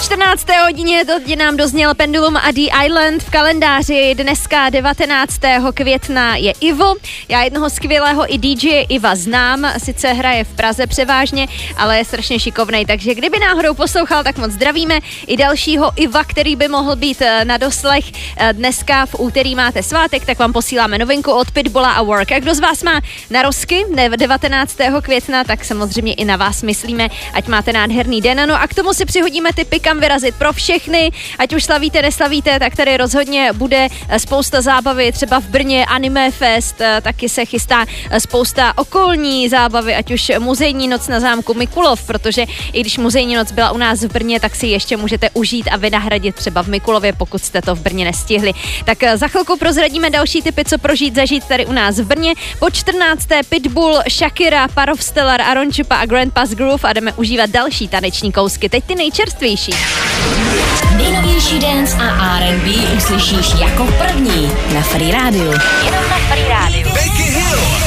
14. hodině nám dozněl Pendulum a The Island v kalendáři. Dneska 19. května je Ivo. Já jednoho skvělého i DJ Iva znám, sice hraje v Praze převážně, ale je strašně šikovnej, takže kdyby náhodou poslouchal, tak moc zdravíme. I dalšího Iva, který by mohl být na doslech. Dneska v úterý máte svátek, tak vám posíláme novinku od Pitbulla a Work. A kdo z vás má narozky 19. května, tak samozřejmě i na vás myslíme, ať máte nádherný den. No a k tomu si přihodíme tipy, kam vyrazit pro všechny, ať už slavíte, neslavíte, tak tady rozhodně bude spousta zábavy, třeba v Brně Anime Fest, taky se chystá spousta okolní zábavy, ať už muzejní noc na zámku Mikulov, protože i když muzejní noc byla u nás v Brně, tak si ještě můžete užít a vynahradit třeba v Mikulově, pokud jste to v Brně nestihli. Tak za chvilku prozradíme další tipy, co prožít, zažít tady u nás v Brně. Po 14. Pitbull, Shakira, Parov Stellar, Aaron Chupa a Grandpa's Groove a jdeme užívat další taneční kousky. Teď ty nejčerstvější. Nejnovější dance a R&B uslyšíš jako první na Free Radio. Jenom na Free Radio. Becky Hill